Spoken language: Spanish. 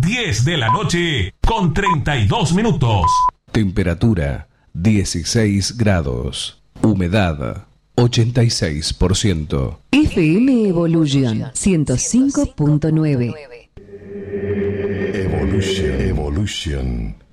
10 de la noche con 32 minutos. Temperatura 16 grados. Humedad 86%. FM Evolution 105.9. Evolution.